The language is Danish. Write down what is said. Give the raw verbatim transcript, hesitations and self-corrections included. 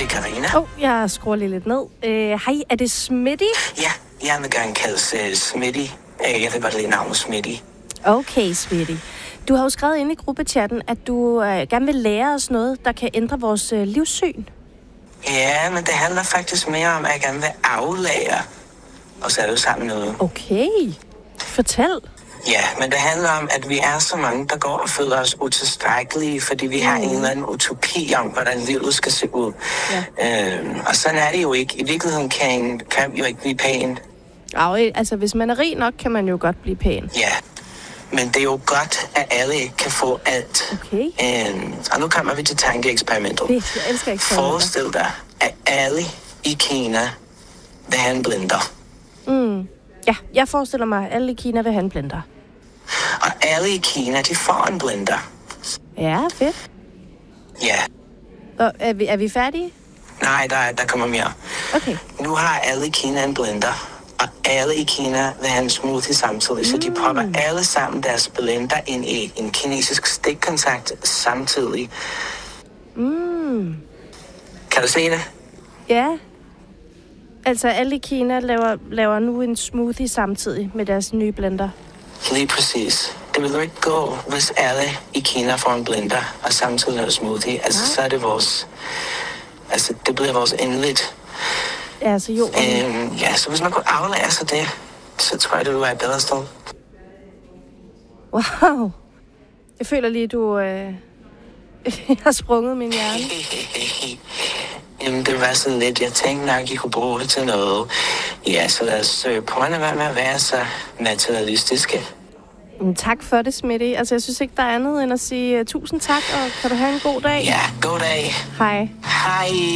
det Karina? Åh, oh, jeg skruer lige lidt ned. Uh, hej, er det Smitty? Ja, jeg vil gerne kaldes uh, Smitty. Uh, jeg vil godt lide navnet Smitty. Okay, Smitty. Du har jo skrevet ind i gruppechatten, at du uh, gerne vil lære os noget, der kan ændre vores uh, livssyn. Ja, men det handler faktisk mere om, at jeg gerne vil aflære os alle sammen noget. Okay, fortæl. Ja, men det handler om, at vi er så mange, der går og føler os utilstrækkelige, fordi vi mm. har en eller anden utopi om, hvordan livet skal se ud. Ja. Øhm, og sådan er det jo ikke. I virkeligheden kan, kan vi jo ikke blive pæn. Ej, altså, hvis man er rig nok, kan man jo godt blive pæn. Ja, men det er jo godt, at alle ikke kan få alt. Okay. Øhm, og nu kommer vi til tankeeksperimentet. Fedt, jeg elsker eksperimenter. Forestil dig, at alle i Kina vil have en blender. Mm. Ja, jeg forestiller mig, at alle i Kina vil have en blender. Og alle i Kina, de får en blender. Ja, fedt. Ja. Og er vi, er vi færdige? Nej, der, der kommer mere. Okay. Nu har alle i Kina en blender, og alle i Kina vil have en smoothie samtidig, mm. så de popper alle sammen deres blender ind i en kinesisk stikkontakt samtidig. Mm. Kan du se det? Ja. Altså, alle i Kina laver, laver nu en smoothie samtidig med deres nye blender. Lige præcis. Det vil jo ikke gå, hvis alle i Kina får en blender og samtidig laver smoothie. Altså, ja. Så er det vores... Altså, det bliver vores endeligt. Ja, altså jo. Øhm, ja, så hvis man kunne aflære sig det, så tror jeg, det ville være et bedre sted. Wow. Jeg føler lige, du øh, har sprunget min hjerne. Jamen, det var sådan lidt, jeg tænkte nok, I kunne bruge det til noget. Ja, så lad os øh, prøve at være med at være så materialistiske. Men tak for det, Smitty. Altså, jeg synes ikke, der er andet end at sige uh, tusind tak, og kan du have en god dag? Ja, god dag. Hej. Hej.